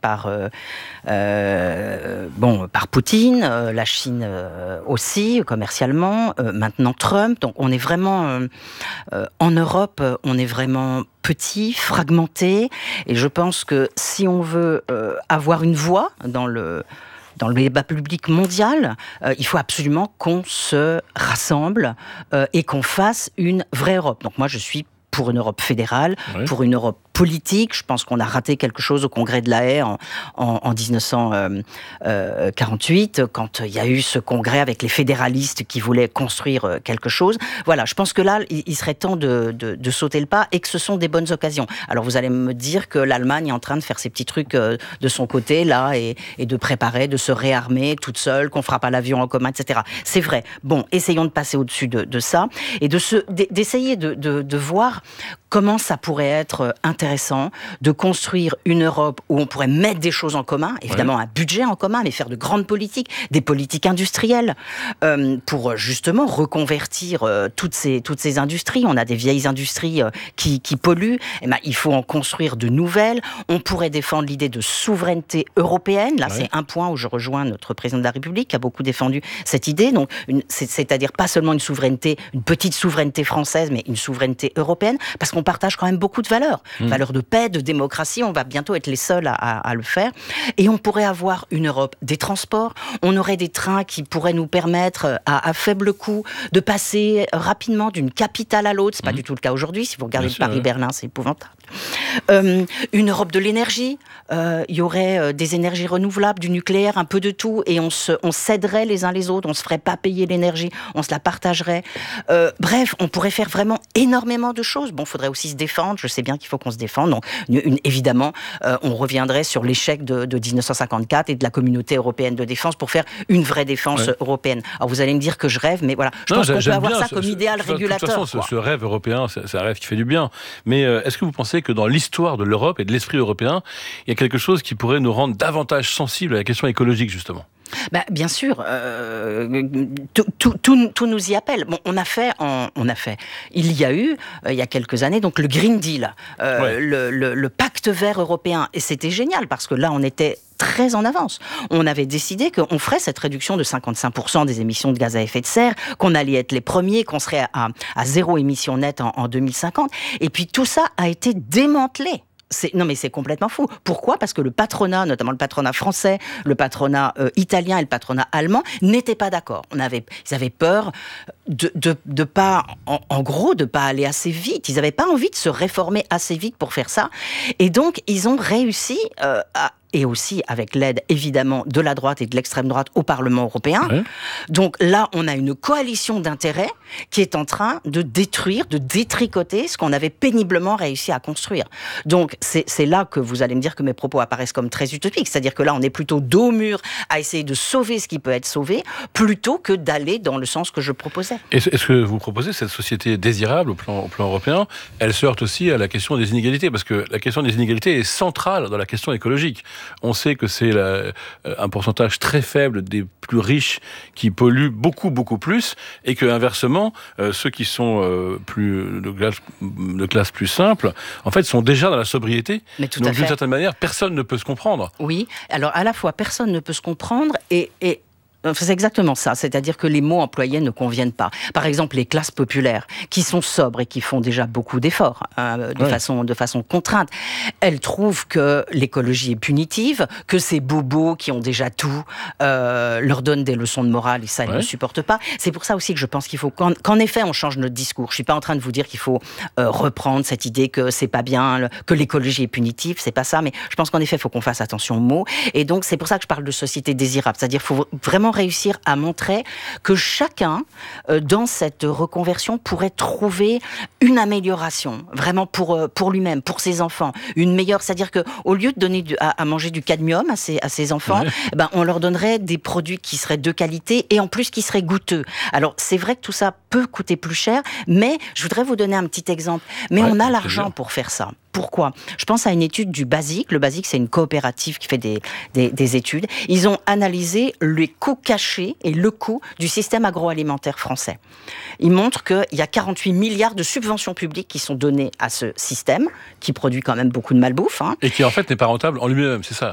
par Poutine, la Chine aussi, commercialement, maintenant Trump. Donc on est vraiment, en Europe, on est vraiment petit, fragmenté, et je pense que si on veut avoir une voix dans le débat public mondial, il faut absolument qu'on se rassemble et qu'on fasse une vraie Europe. Donc moi, je suis pour une Europe fédérale, pour une Europe politique. Je pense qu'on a raté quelque chose au Congrès de La Haye en 1948, quand il y a eu ce congrès avec les fédéralistes qui voulaient construire quelque chose. Voilà, je pense que là, il serait temps de sauter le pas et que ce sont des bonnes occasions. Alors vous allez me dire que l'Allemagne est en train de faire ses petits trucs de son côté, là, et de préparer, de se réarmer toute seule, qu'on fera pas l'avion en commun, etc. C'est vrai. Bon, essayons de passer au-dessus de ça et d'essayer de voir comment ça pourrait être intéressant de construire une Europe où on pourrait mettre des choses en commun, évidemment un budget en commun, mais faire de grandes politiques, des politiques industrielles, pour justement reconvertir toutes ces industries. On a des vieilles industries qui polluent, et ben, il faut en construire de nouvelles. On pourrait défendre l'idée de souveraineté européenne. Là, c'est un point où je rejoins notre président de la République qui a beaucoup défendu cette idée. Donc, c'est-à-dire pas seulement une petite souveraineté française, mais une souveraineté européenne, parce qu'on partage quand même beaucoup de valeurs. Valeurs de paix, de démocratie, on va bientôt être les seuls à le faire. Et on pourrait avoir une Europe des transports, on aurait des trains qui pourraient nous permettre, à faible coût, de passer rapidement d'une capitale à l'autre. C'est pas du tout le cas aujourd'hui. Si vous regardez Paris-Berlin, c'est épouvantable. Une Europe de l'énergie, il y aurait des énergies renouvelables, du nucléaire, un peu de tout, et on s'aiderait les uns les autres, on se ferait pas payer l'énergie, on se la partagerait. Bref, on pourrait faire vraiment énormément de choses. Bon, il faudrait aussi se défendre, je sais bien qu'il faut qu'on se défende. Donc, évidemment, on reviendrait sur l'échec de 1954 et de la communauté européenne de défense pour faire une vraie défense européenne. Alors vous allez me dire que je rêve, mais voilà, je pense qu'on peut avoir ça comme idéal régulateur. De toute façon, ce rêve européen, c'est un rêve qui fait du bien. Mais est-ce que vous pensez que dans l'histoire de l'Europe et de l'esprit européen, il y a quelque chose qui pourrait nous rendre davantage sensibles à la question écologique, justement ? Bien sûr, tout nous y appelle. Bon, on a fait. Il y a eu, il y a quelques années, donc le Green Deal, le pacte vert européen, et c'était génial parce que là, on était très en avance. On avait décidé qu'on ferait cette réduction de 55% des émissions de gaz à effet de serre, qu'on allait être les premiers, qu'on serait à zéro émission nette en 2050. Et puis tout ça a été démantelé. Non mais c'est complètement fou. Pourquoi ? Parce que le patronat, notamment le patronat français, le patronat italien et le patronat allemand, n'étaient pas d'accord. Ils avaient peur de pas, en gros, de pas aller assez vite. Ils n'avaient pas envie de se réformer assez vite pour faire ça. Et donc, ils ont réussi et aussi avec l'aide, évidemment, de la droite et de l'extrême droite au Parlement européen. Donc là, on a une coalition d'intérêts qui est en train de détruire, de détricoter ce qu'on avait péniblement réussi à construire. Donc, c'est là que vous allez me dire que mes propos apparaissent comme très utopiques. C'est-à-dire que là, on est plutôt dos au mur à essayer de sauver ce qui peut être sauvé, plutôt que d'aller dans le sens que je proposais. Est-ce que vous proposez cette société désirable au plan européen ? Elle se heurte aussi à la question des inégalités, parce que la question des inégalités est centrale dans la question écologique. On sait que c'est un pourcentage très faible des plus riches qui polluent beaucoup, beaucoup plus, et que inversement, ceux qui sont de classe plus simple, en fait, sont déjà dans la sobriété. Mais tout Donc, à fait. d'une certaine manière, personne ne peut se comprendre. Oui, alors à la fois, personne ne peut se comprendre et c'est exactement ça, c'est-à-dire que les mots employés ne conviennent pas. Par exemple, les classes populaires, qui sont sobres et qui font déjà beaucoup d'efforts, de façon contrainte, elles trouvent que l'écologie est punitive, que ces bobos qui ont déjà tout leur donnent des leçons de morale et ça, elles ne supportent pas. C'est pour ça aussi que je pense qu'il faut qu'en effet, on change notre discours. Je suis pas en train de vous dire qu'il faut reprendre cette idée que c'est pas bien, que l'écologie est punitive, c'est pas ça, mais je pense qu'en effet, il faut qu'on fasse attention aux mots. Et donc, c'est pour ça que je parle de société désirable, c'est-à-dire qu'il faut vraiment réussir à montrer que chacun, dans cette reconversion, pourrait trouver une amélioration, vraiment pour lui-même, pour ses enfants, une meilleure, c'est-à-dire qu'au lieu de donner à manger du cadmium à ses enfants, on leur donnerait des produits qui seraient de qualité et en plus qui seraient goûteux. Alors, c'est vrai que tout ça peut coûter plus cher, mais je voudrais vous donner un petit exemple. Mais on a l'argent pour faire ça. Pourquoi ? Je pense à une étude du BASIC. Le BASIC, c'est une coopérative qui fait des études. Ils ont analysé les coûts cachés et le coût du système agroalimentaire français. Ils montrent qu'il y a 48 milliards de subventions publiques qui sont données à ce système, qui produit quand même beaucoup de malbouffe. Et qui, en fait, n'est pas rentable en lui-même, c'est ça ?